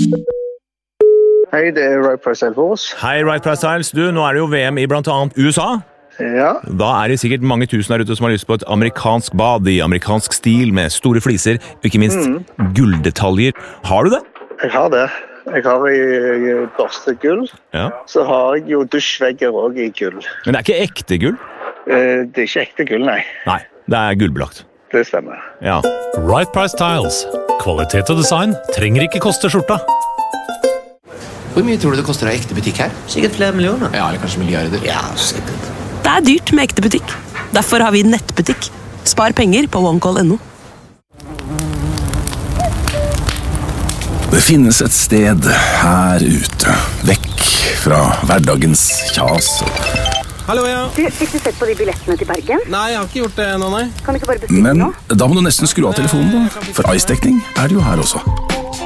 Hei, det Right Price Styles. Hei, Right Price Styles. Du, nå det jo VM i blant annet USA. Ja. Da det sikkert mange tusen der ute som har lyst på et amerikansk bad i amerikansk stil med store fliser, og ikke minst gulldetaljer. Har du det? Jeg har det. Jeg har i børstegull. Ja. Så har jeg jo dusjvegger også i gull. Men det ikke ekte gull? Det ikke ekte gull, nei. Nei, det gullbelagt. Det stemmer. Ja. Right Price Tiles. Kvalitet og design trenger ikke koste skjorta. Hvor mye tror du det koster av ekte butikk her? Sikkert flere millioner. Ja, eller kanskje milliarder. Ja, sikkert. Det dyrt med ekte butikk. Derfor har vi nettbutikk. Spar penger på OneCall.no. Det finnes et sted her ute, vekk fra hverdagens kjas. Hallo, ja. Du, fikk du sett på de billettene til Bergen? Nei, jeg har ikke gjort det ennå, nei. Kan du ikke bare bestille Men nå? da må du nesten skru av telefonen, da. For ice-dekning det jo her også.